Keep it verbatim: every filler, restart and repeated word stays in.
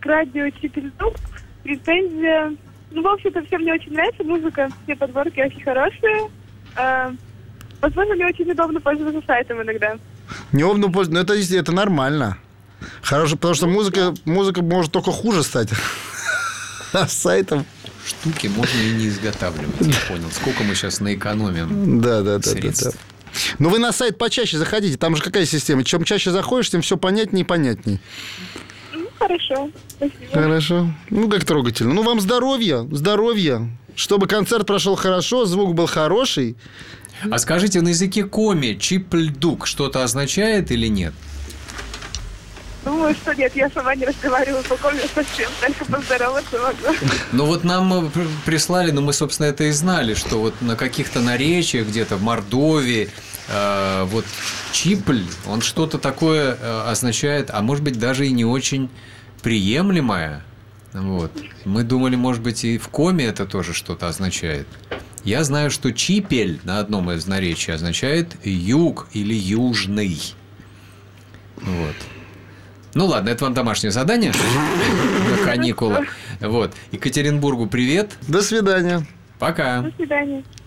к радио Чипельдук. Претензия. Ну, в общем-то, всем мне очень нравится музыка. Все подборки очень хорошие. А, возможно, мне очень удобно пользоваться сайтом иногда. Неудобно пользоваться. Ну, это, это нормально. Хорошо, потому что музыка, музыка может только хуже стать. А с сайтом... Штуки можно и не изготавливать. Я понял. Сколько мы сейчас наэкономим да, да, да, средств. Да, да. Но вы на сайт почаще заходите. Там же какая система? Чем чаще заходишь, тем все понятнее и понятней. Ну, хорошо. Спасибо. Хорошо. Ну, как трогательно. Ну, вам здоровья, здоровья. Чтобы концерт прошел хорошо, звук был хороший. А скажите, на языке коми Чипельдук что-то означает или нет? Думаю, что нет, я сама не разговариваю по коме совсем, только поздороваться могу. Ну вот нам прислали, ну мы, собственно, это и знали, что вот на каких-то наречиях, где-то в Мордовии, э, вот Чипль, он что-то такое э, означает, а может быть даже и не очень приемлемое. Вот. Мы думали, может быть, и в коме это тоже что-то означает. Я знаю, что Чипель на одном из наречий означает юг или южный. Вот. Ну ладно, это вам домашнее задание на каникулах. Вот. Екатеринбургу привет. До свидания. Пока. До свидания.